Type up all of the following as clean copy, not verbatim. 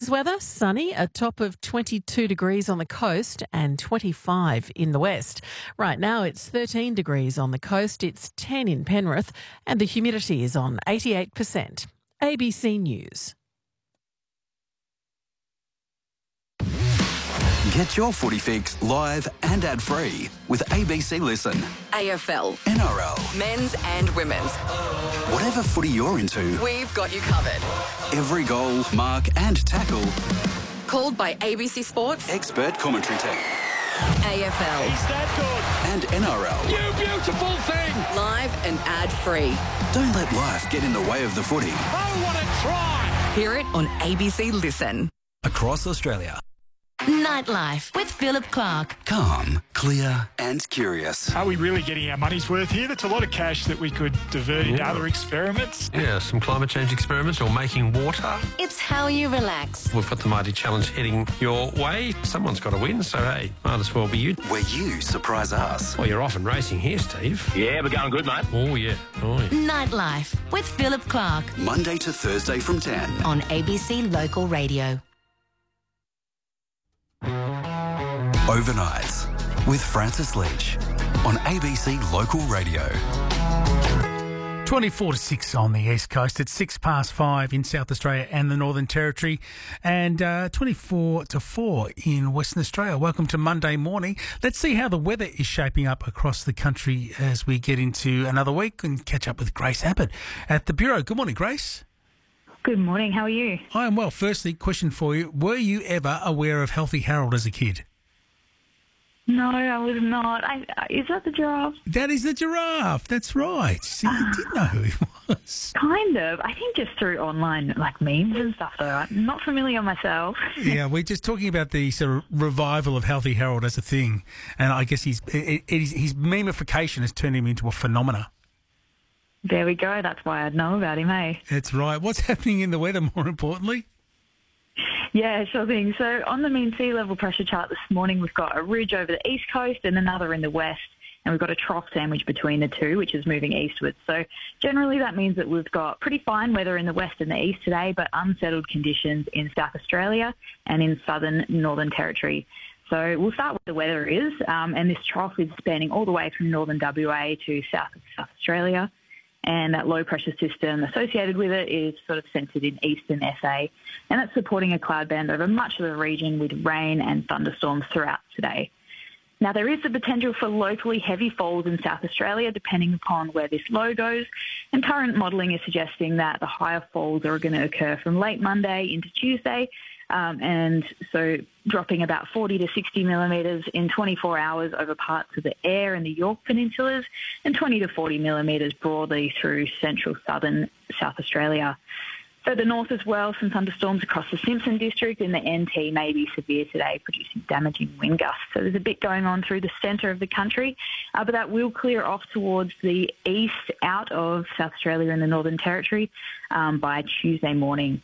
Cairns weather, sunny, a top of 22 degrees on the coast and 25 in the west. Right now it's 13 degrees on the coast, it's 10 in Penrith and the humidity is on 88%. ABC News. Get your footy fix live and ad-free with ABC Listen. AFL, NRL. men's and women's. Whatever footy you're into, We've got you covered. every goal, mark and tackle, Called by ABC Sports, expert commentary team. AFL, Is that good? And NRL. You beautiful thing! live and ad-free. Don't let life get in the way of the footy. Oh, what a try! Hear it on ABC Listen. Across Australia. Nightlife with Philip Clark. Calm, clear and curious. Are we really getting our money's worth here? That's a lot of cash that we could divert into other experiments. Yeah, some climate change experiments or making water. It's how you relax. We've got the Mighty Challenge heading your way. Someone's got to win, so hey, might as well be you. Where you surprise us. Well, you're off and racing here, Steve. Yeah, we're going good, mate. Oh, yeah. Oh, yeah. Nightlife with Philip Clark Monday to Thursday from 10. on ABC Local Radio. Overnights with Francis Leach on ABC Local Radio. 24 to 6 on the East Coast. It's 5:06 in South Australia and the Northern Territory, and 24 to 4 in Western Australia. Welcome to Monday morning. Let's see how the weather is shaping up across the country as we get into another week and catch up with Grace Abbott at the Bureau. Good morning, Grace. Good morning. How are you? I am well. Firstly, question for you. Were you ever aware of Healthy Harold as a kid? No, I was not. Is that the giraffe? That is the giraffe. That's right. See, you did know who he was. Kind of. I think just through online memes and stuff, though. I'm not familiar myself. Yeah, we're just talking about the sort of revival of Healthy Harold as a thing, and I guess his memification has turned him into a phenomena. There we go. That's why I'd know about him, eh? That's right. What's happening in the weather, more importantly? Yeah, sure thing. So on the mean sea level pressure chart this morning, we've got a ridge over the east coast and another in the west, and we've got a trough sandwich between the two, which is moving eastwards. So generally that means that we've got pretty fine weather in the west and the east today, but unsettled conditions in South Australia and in southern Northern Territory. So we'll start with the weather is, and this trough is spanning all the way from northern WA to south of South Australia. And that low pressure system associated with it is sort of centred in eastern SA. And that's supporting a cloud band over much of the region with rain and thunderstorms throughout today. Now, there is the potential for locally heavy falls in South Australia, depending upon where this low goes. And current modelling is suggesting that the higher falls are going to occur from late Monday into Tuesday. And so dropping about 40 to 60 millimetres in 24 hours over parts of the Eyre and the Yorke Peninsulas, and 20 to 40 millimetres broadly through central southern South Australia. Further north as well, some thunderstorms across the Simpson district and the NT may be severe today, producing damaging wind gusts. So there's a bit going on through the centre of the country, but that will clear off towards the east out of South Australia and the Northern Territory by Tuesday morning.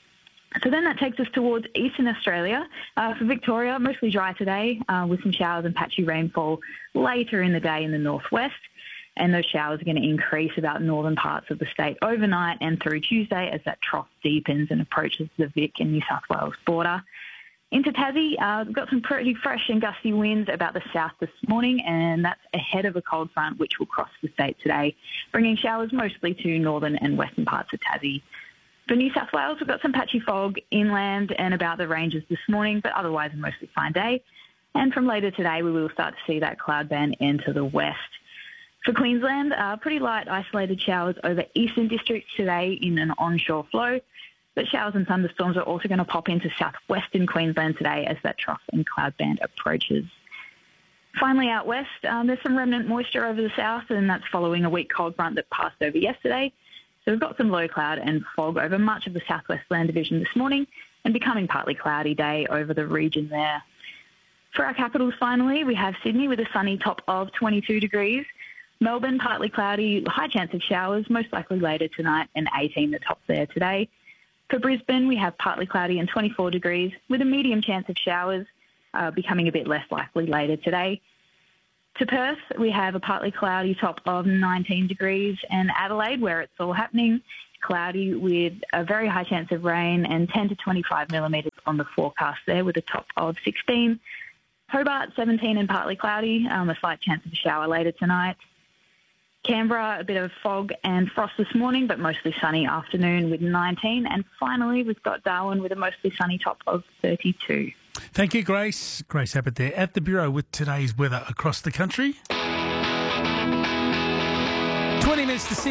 So then that takes us towards eastern Australia. For Victoria, mostly dry today with some showers and patchy rainfall later in the day in the northwest. And those showers are going to increase about northern parts of the state overnight and through Tuesday as that trough deepens and approaches the Vic and New South Wales border. Into Tassie, we've got some pretty fresh and gusty winds about the south this morning, and that's ahead of a cold front which will cross the state today, bringing showers mostly to northern and western parts of Tassie. For New South Wales, we've got some patchy fog inland and about the ranges this morning, but otherwise a mostly fine day. And from later today, we will start to see that cloud band enter the west. For Queensland, pretty light isolated showers over eastern districts today in an onshore flow, but showers and thunderstorms are also going to pop into southwestern Queensland today as that trough and cloud band approaches. Finally, out west, there's some remnant moisture over the south, and that's following a weak cold front that passed over yesterday. So we've got some low cloud and fog over much of the southwest land division this morning and becoming partly cloudy day over the region there. For our capitals, finally, we have Sydney with a sunny top of 22 degrees. Melbourne, partly cloudy, high chance of showers, most likely later tonight, and 18 the top there today. For Brisbane, we have partly cloudy and 24 degrees with a medium chance of showers, becoming a bit less likely later today. To Perth, we have a partly cloudy top of 19 degrees, and Adelaide, where it's all happening, cloudy with a very high chance of rain and 10 to 25 millimetres on the forecast there with a top of 16. Hobart, 17 and partly cloudy, a slight chance of a shower later tonight. Canberra, a bit of fog and frost this morning, but mostly sunny afternoon with 19. And finally, we've got Darwin with a mostly sunny top of 32. Thank you, Grace. Grace Abbott there at the Bureau with today's weather across the country. 20 minutes to 6.